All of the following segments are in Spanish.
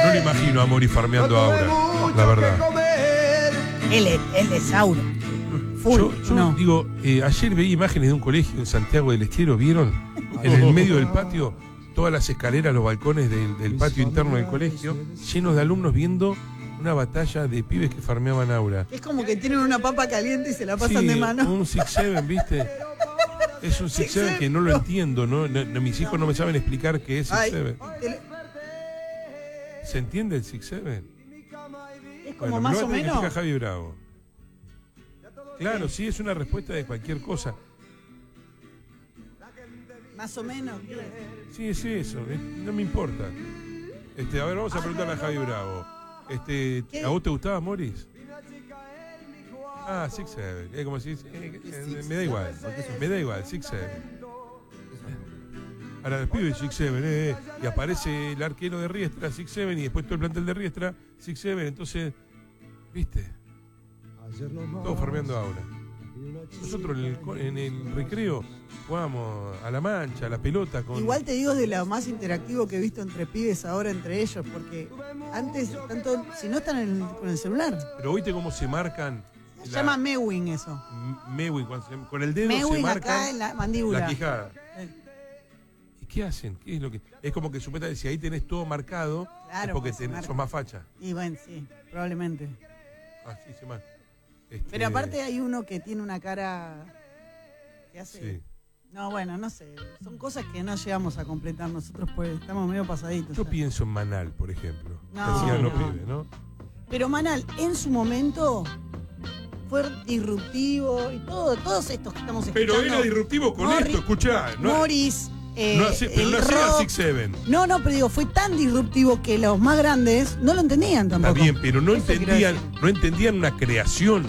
No lo imagino a Mori farmeando ahora, la verdad. Él es Auro. Yo digo, ayer veía imágenes de un colegio en Santiago del Estero, ¿vieron? En el medio del patio, todas las escaleras, los balcones del patio interno del colegio, llenos de alumnos viendo una batalla de pibes que farmeaban aura. Es como que tienen una papa caliente y se la pasan de mano. Un 6-7, ¿viste? Es un 6-7 que no lo entiendo, ¿no? Mis hijos no me saben explicar qué es 6-7. ¿Se entiende el 6-7? Es como más o menos. Explica Javi Bravo. Claro, sí, es una respuesta de cualquier cosa. Más o menos. Sí, es eso, no me importa. A ver, vamos a preguntarle a Javi Bravo. ¿A vos te gustaba Morris? Ah, 6-7. Como si me da igual. Me da igual, 6-7. Ahora el pibe 6-7, y aparece el arquero de Riestra, 6-7, y después todo el plantel de Riestra, 6-7. Entonces, ¿viste? Todos farmeando ahora. Nosotros en el recreo jugamos a la mancha, a la pelota. Igual te digo, de lo más interactivo que he visto entre pibes ahora entre ellos, porque antes, tanto si no están con el celular. Pero oíste cómo se marcan. Se llama mewing eso. Mewing, con el dedo mewing se marcan acá en la mandíbula. La quijada. ¿Y qué hacen? ¿Qué es lo que? Es como que supuestamente si ahí tenés todo marcado, claro, es porque sos más facha. Y bueno, sí, probablemente. Así se marca. Pero aparte hay uno que tiene una cara que hace... Sí. No, bueno, no sé. Son cosas que no llegamos a completar nosotros, pues estamos medio pasaditos. Yo pienso en Manal, por ejemplo. No. Pero Manal, en su momento, fue disruptivo y todos estos que estamos escuchando. Pero era disruptivo con esto, escuchá. Morris... pero no hacía 6-7. No, pero digo, fue tan disruptivo que los más grandes no lo entendían tampoco. Está bien, pero no entendían una creación.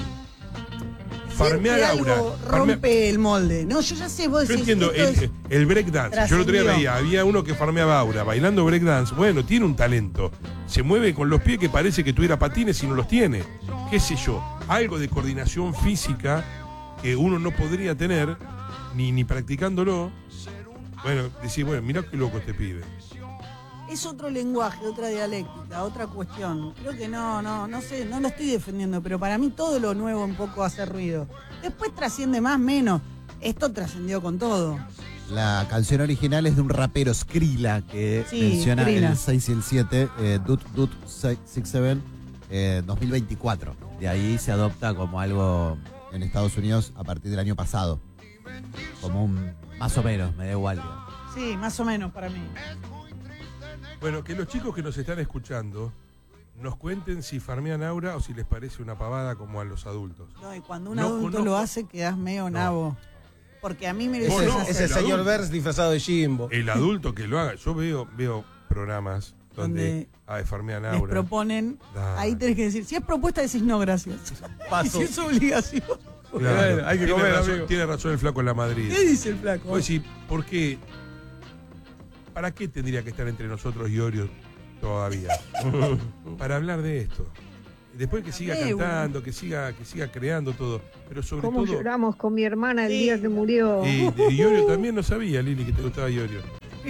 Farmear aura. Rompe el molde. No, yo ya sé, vos decís. Yo entiendo, el breakdance. Yo el otro día veía, había uno que farmeaba aura, bailando breakdance. Bueno, tiene un talento. Se mueve con los pies que parece que tuviera patines y no los tiene. Qué sé yo, algo de coordinación física que uno no podría tener, ni practicándolo. Bueno, decir, mirá qué loco este pibe. Es otro lenguaje, otra dialéctica, otra cuestión. Creo que no sé, no lo estoy defendiendo, pero para mí todo lo nuevo un poco hace ruido. Después trasciende más, menos. Esto trascendió con todo. La canción original es de un rapero, Skrilla, que menciona Skrilla. El 6 y el 7, Dut 6-7, 2024. De ahí se adopta como algo en Estados Unidos a partir del año pasado. Como un... Más o menos, me da igual. Sí, más o menos para mí. Bueno, que los chicos que nos están escuchando nos cuenten si farmean aura o si les parece una pavada como a los adultos. No, y cuando un adulto lo hace quedas medio nabo. Porque a mí me dice... Es el señor Vers disfrazado de Jimbo. El adulto que lo haga. Yo veo programas donde farmean aura. Les proponen, ahí tenés que decir, si es propuesta decís no, gracias. Y si es obligación... Claro, hay que comer, tiene razón el flaco en la Madrid. ¿Qué dice el flaco? Pues sí, ¿por qué? ¿Para qué tendría que estar entre nosotros y Orio todavía? Para hablar de esto. Después que siga cantando, que siga creando todo. Pero sobre todo... ¿Cómo lloramos con mi hermana el día que murió? Y Orio también no sabía, Lili, que te gustaba Orio.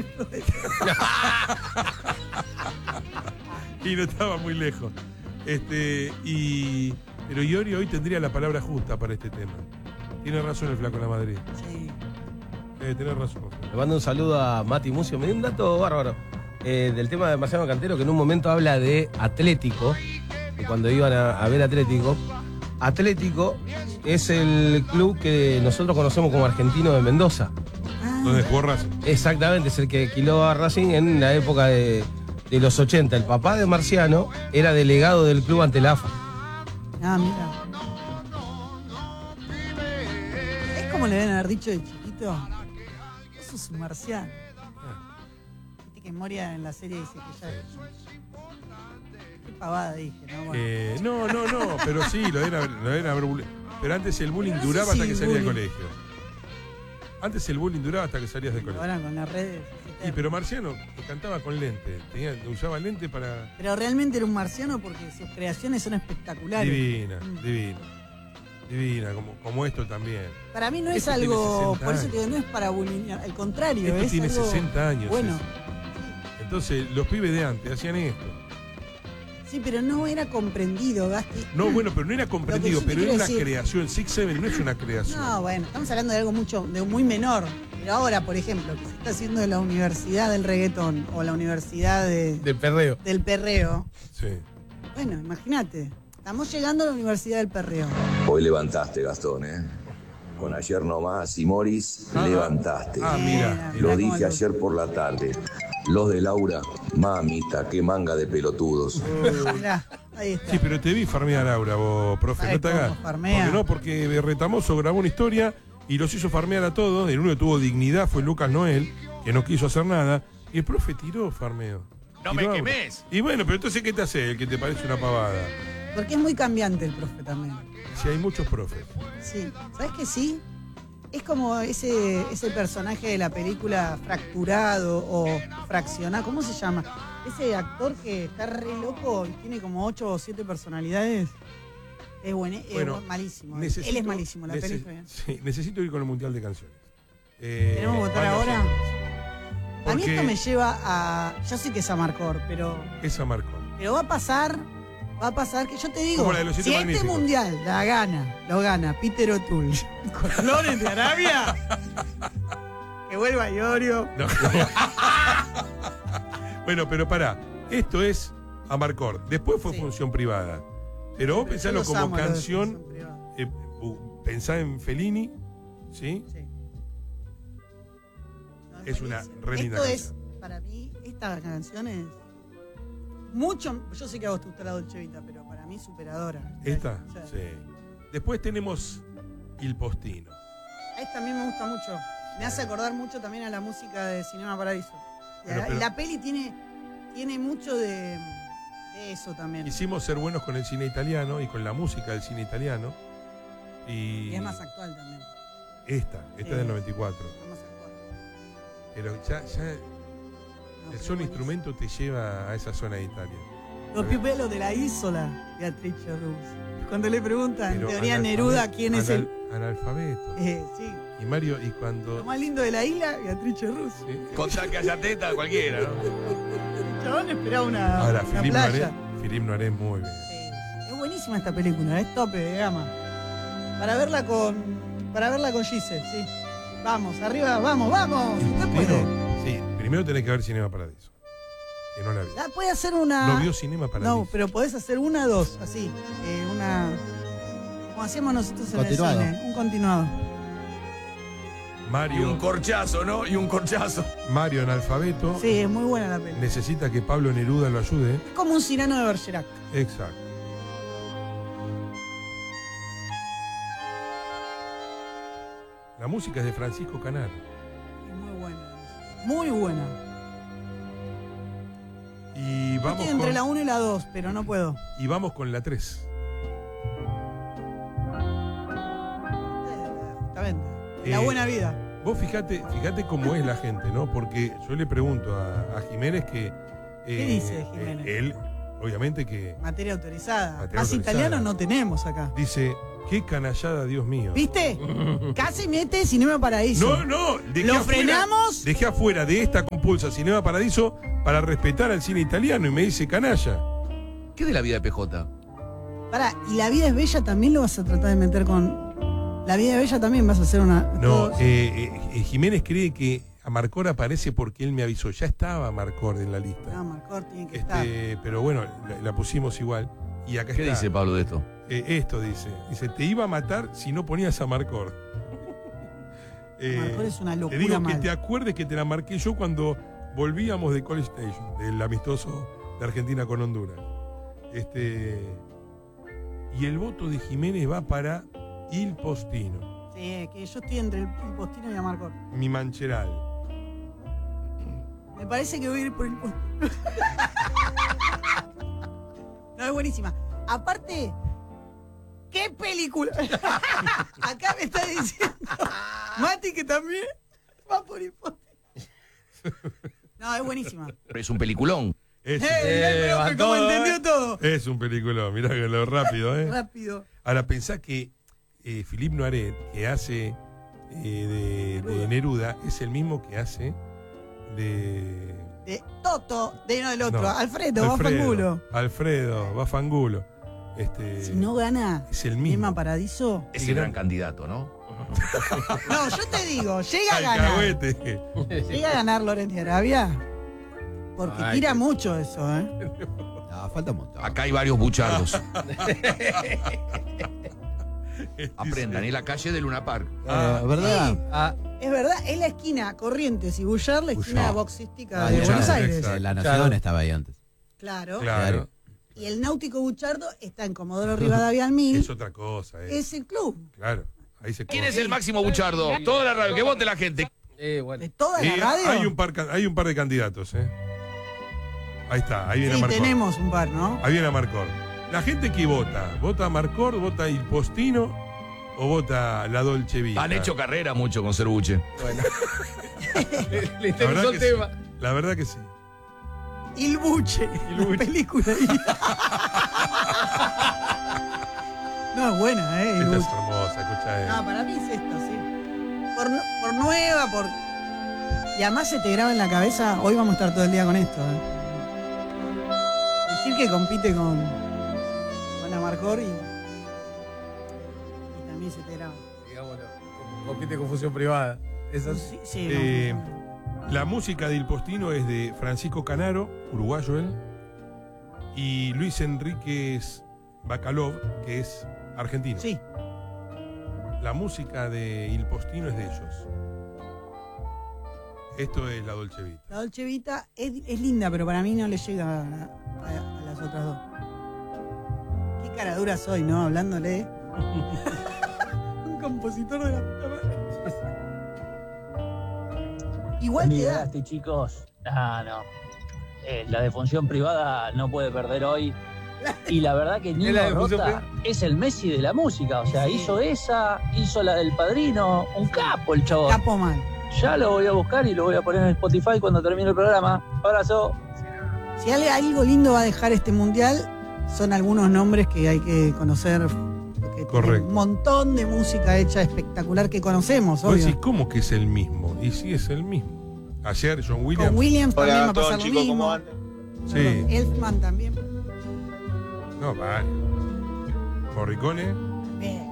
Y no estaba muy lejos. Pero Iorio hoy tendría la palabra justa para este tema. Tiene razón el flaco en la Madrid. Sí. Tiene razón. Le mando un saludo a Mati Mucio. Me dio un dato bárbaro del tema de Marciano Cantero, que en un momento habla de Atlético, y cuando iban a ver Atlético. Atlético es el club que nosotros conocemos como Argentino de Mendoza. ¿Dónde jugó Racing? Exactamente, es el que alquiló a Racing en la época de los 80. El papá de Marciano era delegado del club ante la AFA. Ah, mira. Es como le deben haber dicho de chiquito. Vos sos un marciano. Viste que Moria en la serie dice que ya... Qué pavada dije, ¿no? Bueno. No, pero sí, lo era. Pero antes el bullying duraba hasta que salías del colegio. Antes el bullying duraba hasta que salías del colegio. Ahora con las redes... Y pero Marciano cantaba con lente, usaba lente para... Pero realmente era un marciano porque sus creaciones son espectaculares. Divina, como esto también. Para mí no es algo, por eso te digo, no es para bullyingar, al contrario. Esto es tiene algo 60 años. Bueno. Entonces, los pibes de antes hacían esto. Sí, pero no era comprendido, Gasti. No, bueno, pero no era comprendido, pero era una decir... creación. Six Seven no es una creación. No, bueno, estamos hablando de algo muy menor. Pero ahora, por ejemplo, que se está haciendo en la universidad del reggaetón o la universidad Del perreo. del perreo. Sí. Bueno, imagínate. Estamos llegando a la universidad del perreo. Hoy levantaste, Gastón, ¿eh? Con ayer nomás y Morris, levantaste. Mira. Lo dije ayer por la tarde. Los de Laura, mamita, qué manga de pelotudos. Mirá, ahí está. Sí, pero te vi farmear a Laura, vos, profe. ¿Sabes No te hagas. cómo farmea? Porque Retamoso grabó una historia y los hizo farmear a todos. El único que tuvo dignidad fue Lucas Noel, que no quiso hacer nada. Y el profe tiró farmeo. ¡No Tiró me Aura. quemes! Y bueno, pero entonces, ¿qué te hace el que te parece una pavada? Porque es muy cambiante el profe también. Si hay muchos profes. Sí. ¿Sabes que sí? Es como ese personaje de la película Fracturado o Fraccionado, ¿cómo se llama? Ese actor que está re loco y tiene como 8 o 7 personalidades. Es bueno, malísimo. Él es malísimo, la película. Sí, necesito ir con el Mundial de Canciones. ¿Queremos votar ahora? A mí Porque esto me lleva a... Yo sé que es Amarcor, pero esa marcó. va a pasar que yo te digo, Como la de los si Siete este Magníficos. mundial lo gana Peter O'Toole con Lawrence de Arabia, que vuelva Iorio. No. Bueno, pero pará. Esto es Amarcord. Después fue Sí. función privada. Pero vos Yo pensalo los como amo, los de canción. función privada. Pensá en Fellini. ¿Sí? Sí. No, Es una buenísimo. re linda Esto canción. es, para mí, esta canción es mucho. Yo sé que a vos te gusta la Dolce Vita, pero para mí superadora. ¿Esta? Sí. Sí. Después tenemos Il Postino. Esta a mí me gusta mucho. Me hace acordar mucho también a la música de Cinema Paradiso. Pero- Y la peli tiene mucho de eso también. Quisimos ser buenos con el cine italiano y con la música del cine italiano. Y es más actual también. Esta es del 94. Es más actual. Pero No, el pero solo buenísimo. instrumento te lleva a esa zona de Italia. Los pipelos de la Isola, Beatrice Rus. Cuando le preguntan, en Pero teoría Neruda, analfabeto- ¿quién es el...? Analfabeto. Sí. Y Mario, y cuando... Lo más lindo de la isla, Beatrice Rus. Sí. Con tal que haya teta, cualquiera, ¿no? El chabón esperaba una Ahora, playa. Philippe Noiret muy bien. Sí. Es buenísima esta película, es tope de gama. Para verla con Gise, sí. Vamos, arriba, vamos. Usted puede. Sí, primero tenés que ver Cinema Paradiso. Que no la vi. Puede hacer una... No vio Cinema Paradiso. No, pero podés hacer una, dos, así. Una... Como hacíamos nosotros en Continuado. el cine. Un continuado. Y Mario, un corchazo, ¿no? Y un corchazo. Mario analfabeto. Sí, es muy buena la película. Necesita que Pablo Neruda lo ayude. Es como un Cyrano de Bergerac. Exacto. La música es de Francisco Canaro. Es muy buena. Muy buena. Y Yo vamos, estoy entre la 1 y la 2, pero no puedo. y vamos con la 3. Justamente. La buena vida. Vos fíjate cómo es la gente, ¿no? Porque yo le pregunto a Jiménez que... ¿Qué dice Jiménez? Él, obviamente que Materia autorizada. Materia Más autorizada. italiano no tenemos acá. dice, qué canallada, Dios mío. ¿Viste? Casi mete Cinema Paradiso. No, ¿Lo frenamos? Dejé afuera de esta compulsa Cinema Paradiso para respetar al cine italiano y me dice canalla. ¿Qué de la vida de PJ? Pará, ¿y La vida es bella también lo vas a tratar de meter con... La vida es bella también vas a hacer una... No, todos- Jiménez cree que Amarcor aparece porque él me avisó. Ya estaba Amarcor en la lista. No, Marcor tiene que estar. Pero bueno, la pusimos igual. Y acá ¿Qué está. dice Pablo de esto? Esto dice. Dice, te iba a matar si no ponías a Amarcor. Amarcor es una Te locura digo que mal. te acuerdes que te la marqué yo cuando volvíamos de College Station, del amistoso de Argentina con Honduras. Y el voto de Jiménez va para Il Postino, Sí, que yo estoy entre el Postino y Amarcor. mi mancheral. Me parece que voy a ir por el Postino. No, es buenísima. Aparte, ¿qué película? Acá me está diciendo Mati que también va por el Postino. No, es buenísima. Es un peliculón. Es, Mirá el profe cómo entendió todo. es un película, mirá que lo rápido, ¿eh? Rápido. Ahora pensá que Philippe Noiret, que hace de Neruda, es el mismo que hace de Toto, no del otro, Alfredo, Bafangulo. Alfredo, Bafangulo. Si no gana es el mismo. Emma Paradiso. Es el gran candidato, ¿no? No, yo te digo, llega a ganar. Alcahuete. Llega a ganar Loretti Arabia. Porque tira mucho eso, No, falta un montón. Acá hay varios buchardos. Aprendan, es la calle de Luna Park. ¿Verdad? Es verdad, es la esquina Corrientes y Bullard, la esquina boxística de Bullard, Buenos Aires. exacto. La Nación estaba ahí antes. Claro. Claro. Y el Náutico Buchardo está en Comodoro Rivadavia al 1000. Es otra cosa. Es el club. Claro. Ahí se ¿Quién corre. es el máximo buchardo? Toda la radio, que vote la gente. Bueno. De toda la radio. Hay un par de candidatos, Ahí está, ahí viene Sí, Marcor. tenemos un par, ¿no? Ahí viene Marcor. La gente que vota, ¿vota a Marcor, vota Il Postino o vota la Dolce Vita? Han hecho carrera mucho con Cervuche. Bueno. Le La verdad interesó que el sí. tema. La verdad que sí. Il Buche, la película. No, es buena, Il Esta es Buche. hermosa, escucha. No, para mí es esta, sí. Por nueva, por... Y además se te graba en la cabeza, hoy vamos a estar todo el día con esto. Decir que compite con Amarcor y también se te graba. Digámoslo. Compite con fusión privada. Eso es. Sí, sí, no. La música de Il Postino es de Francisco Canaro, uruguayo él, y Luis Enríquez Bacalov, que es argentino. Sí. La música de Il Postino es de ellos. Esto es la Dolce Vita. La Dolce Vita es linda, pero para mí no le llega a las otras dos. Qué cara dura soy, ¿no? Hablándole. Un compositor de la puta madre. Igual te da. Chicos. No. La defunción privada no puede perder hoy. Y la verdad que Nino Rota es el Messi de la música. O sea, Sí. hizo la del Padrino. Un capo el chavo. Capo mal. Ya lo voy a buscar y lo voy a poner en Spotify cuando termine el programa. Abrazo. Si algo lindo va a dejar este mundial, son algunos nombres que hay que conocer. Porque Correcto. tiene un montón de música hecha espectacular que conocemos, Vos obvio. decís, ¿cómo que es el mismo? Y sí, es el mismo. Ayer John Williams. Con Williams también va a pasar lo mismo. Sí. Elfman también. No, vale. Morricone. Bien.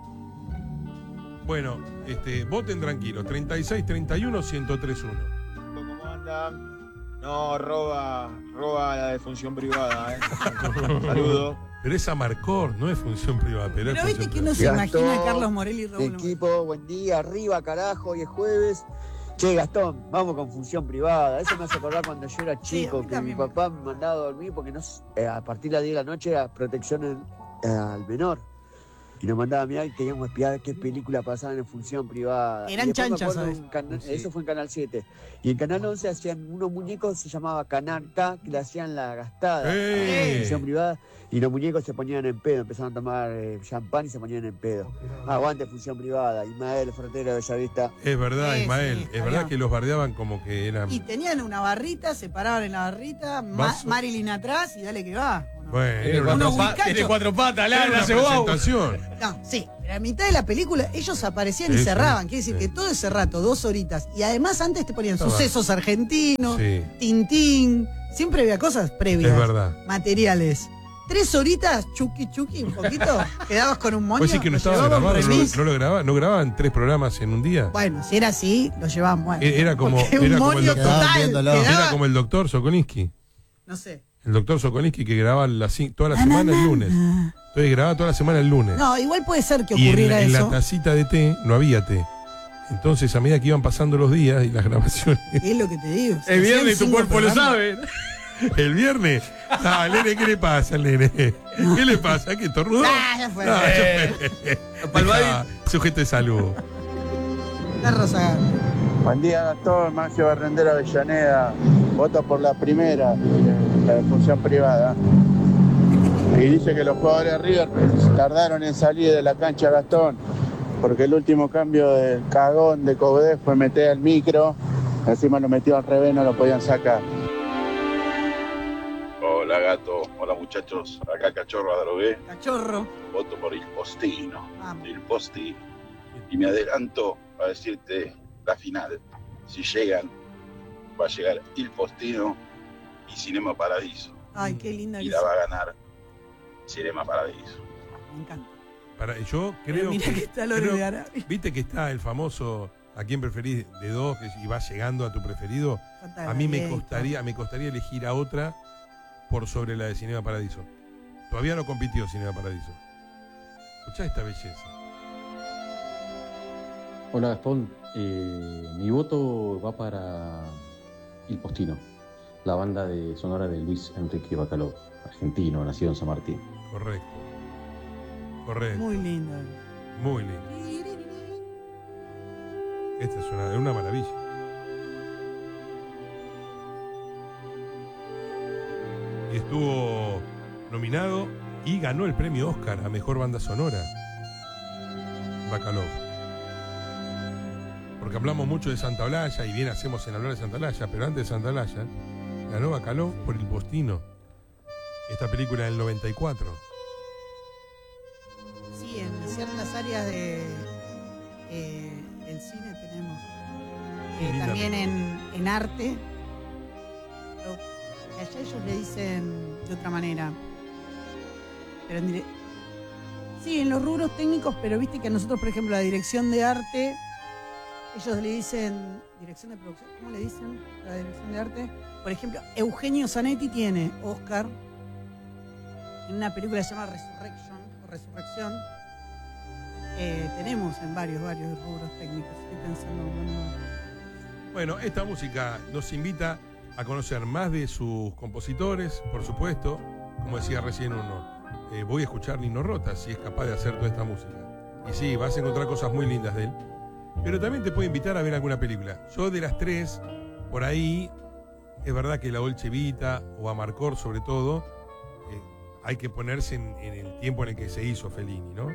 Bueno, voten tranquilos. 3631-1031. ¿Cómo andan? No, roba la defunción privada, Saludos. Pero es Amarcor, no es función privada. Pero es Pero viste función que uno privada. se imagina a Carlos Morelli y Raúl. Equipo, buen día, arriba, carajo, hoy es jueves. Che, Gastón, vamos con función privada. Eso me hace acordar cuando yo era chico, mí que mi también. papá me mandaba a dormir porque a partir de las 10 de la noche era protección al menor. Y nos mandaba a mirar y teníamos que espiar qué película pasaban en función privada. Eran Y después me chanchas, acuerdo ¿sabes? Sí. Eso fue en Canal 7. Y en Canal 11 hacían unos muñecos, se llamaba Canal K, que le hacían la gastada ¡Ey! a función privada. Y los muñecos se ponían en pedo, empezaron a tomar champán y se ponían en pedo. Aguante función privada, Ismael, Frontera de Bellavista. Es verdad, Sí, Ismael. sí, es está verdad bien. que los bardeaban como que eran. Y tenían una barrita, se paraban en la barrita, Vaso. Marilyn atrás y dale que va. ¿o no? Bueno, Tiene era una, Unos bizcachos. tiene cuatro patas, era la una hace guau. presentación. No, sí, pero a mitad de la película ellos aparecían y Sí, cerraban. sí, Quiere decir sí. que todo ese rato, 2 horitas. Y además antes te ponían Estaba- sucesos argentinos, Sí, Tintín. Siempre había cosas previas. es verdad. Materiales. 3 horitas, chuki chuki, un poquito. Quedabas con un moño. Pues sí que no lo estaba llevaba un grabado, remis. no lo grababan, no grababan 3 programas en un día. Bueno, si era así, lo llevaban bueno. Era como- Porque era un como el moño doctor. total. Viéndolo. Quedaba, Era como el doctor Sokolinsky. no sé. El doctor Sokolinsky que grababa toda la semana el lunes. Entonces grababa toda la semana el lunes. No, igual puede ser que y ocurriera en la eso. tacita de té no había té. Entonces, a medida que iban pasando los días y las grabaciones, Es lo que te digo. El viernes tu cuerpo lo sabe. el viernes. Ah, nene, ¿qué le pasa al nene? ¿Qué le pasa? ¿Qué tornudó? Ah, ya fue. Deja, sujeto de salud. Está Rosa. Buen día, Gastón. Maggio Barrendera Avellaneda. Voto por la primera, la defunción privada. Y dice que los jugadores de River tardaron en salir de la cancha, Gastón, porque el último cambio del cagón de Cobdé fue meter al micro. Encima lo metió al revés, no lo podían sacar. Hola gato, hola muchachos, acá Cachorro Adrogué, Cachorro. voto por Il Postino, Vamos. Il Posti, y me adelanto a decirte la final, si llegan, va a llegar Il Postino y Cinema Paradiso. Ay, qué linda Y que la es. va a ganar Cinema Paradiso. Me encanta. Yo creo Mira que está Lore de Arabia. Viste que está el famoso ¿a quién preferís de dos? Y va llegando a tu preferido. A mí me costaría elegir a otra por sobre la de Cinema Paradiso. Todavía no compitió Cinema Paradiso. Escuchá esta belleza. Hola Gastón, mi voto va para Il Postino, la banda de sonora de Luis Enrique Bacalov, argentino, nacido en San Martín. Correcto. Muy linda. Muy lindo. Esta es una maravilla. Y estuvo nominado y ganó el premio Oscar a Mejor Banda Sonora. Bacalov. Porque hablamos mucho de Santa Olalla y bien hacemos en hablar de Santa Olalla, pero antes de Santa Olalla ganó Bacalov por Il Postino. Esta película del 94. Sí, en ciertas áreas del cine tenemos. También en arte. Pero allá ellos le dicen de otra manera. Pero sí, en los rubros técnicos, pero viste que a nosotros, por ejemplo, la dirección de arte, ellos le dicen dirección de producción. ¿Cómo le dicen la dirección de arte? Por ejemplo, Eugenio Zanetti tiene Oscar en una película que se llama Resurrección. Tenemos en varios rubros técnicos. Estoy pensando Bueno, esta música nos invita a conocer más de sus compositores, por supuesto. Como decía recién uno, voy a escuchar Nino Rota si es capaz de hacer toda esta música. Y sí, vas a encontrar cosas muy lindas de él. Pero también te puedo invitar a ver alguna película. Yo de las tres, por ahí, es verdad que La Dolce Vita o Amarcord sobre todo, hay que ponerse en el tiempo en el que se hizo Fellini, ¿no?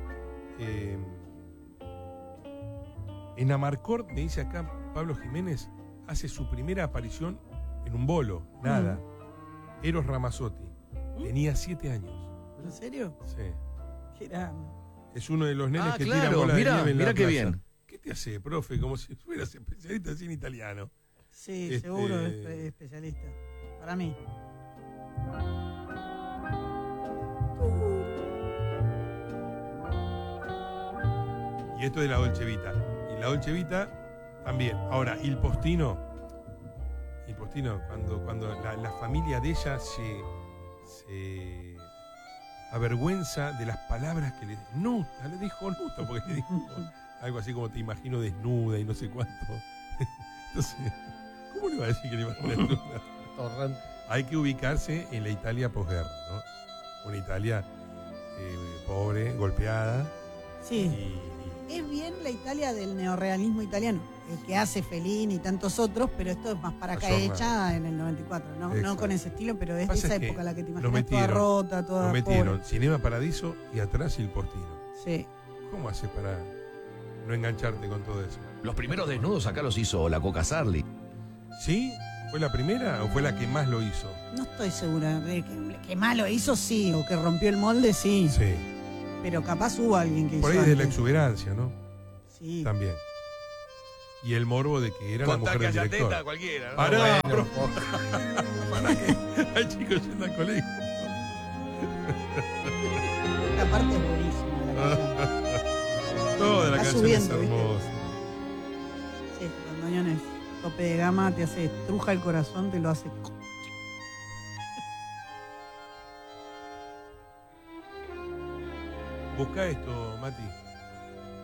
En Amarcord, me dice acá Pablo Jiménez, hace su primera aparición en un bolo, nada. Eros Ramazzotti. Tenía 7 años. ¿En serio? Sí. Qué grande. Es uno de los nenes que claro, tiran bola de mira, nieve en la mira qué plaza. bien. ¿Qué te hace, profe? Como si fueras especialista así en italiano. Sí, seguro es especialista. Para mí. Y esto de La Dolce Vita. Y La Dolce Vita también. Ahora, Il Postino, cuando la familia de ella se avergüenza de las palabras que le dijo Nuta, porque le dijo algo así como te imagino desnuda y no sé cuánto. Entonces, ¿cómo le va a decir que le imagino desnuda? Hay que ubicarse en la Italia posguerra, ¿no? Una Italia pobre, golpeada. Sí. Es bien la Italia del neorrealismo italiano, el que hace Fellini y tantos otros, pero esto es más para acá hecha en el 94, no con ese estilo, pero es de esa época la que te imaginas toda rota, toda Lo metieron pobre. Cinema Paradiso y atrás Il Postino. Sí. ¿Cómo haces para no engancharte con todo eso? Los primeros desnudos acá los hizo la Coca Sarli. ¿Sí? ¿Fue la primera o fue la que más lo hizo? No estoy segura de que más lo hizo, sí, o que rompió el molde, sí. Sí. Pero capaz hubo alguien que Por hizo ahí de la antes. exuberancia, ¿no? Sí. También. Y el morbo de que era la mujer del director. Teta, cualquiera, ¿no? Pará, Bueno, para que hay chicos yendo al colegio. Esta parte es buenísima de la canción. Toda la Está canción subiendo, es ¿viste? hermosa. Sí, cuando Bandoneón es tope de gama, te hace estruja el corazón, te lo hace. Busca esto, Mati.